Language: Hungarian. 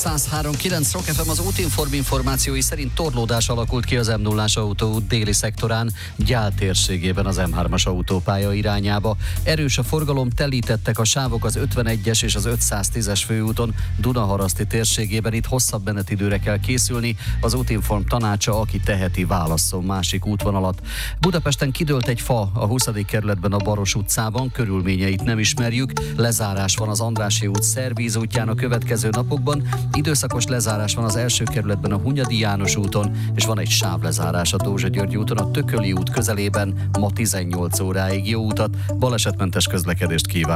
103.9 Rock FM. Az útinform információi szerint torlódás alakult ki az M0-ás autóút déli szektorán, Gyál térségében az M3-as autópálya irányába. Erős a forgalom, telítettek a sávok az 51-es és az 510-es főúton, Dunaharaszti térségében. Itt hosszabb menetidőre kell készülni. Az útinform tanácsa, aki teheti, válasszon másik útvonalat. Budapesten kidőlt egy fa a 20. kerületben a Baros utcában, körülményeit nem ismerjük. Lezárás van az Andrássy út Szervíz útján a következő napokban. Időszakos lezárás van az első kerületben a Hunyadi János úton, és van egy sávlezárás a Dózsa György úton a Tököli út közelében ma 18 óráig. Jó utat, balesetmentes közlekedést kíván!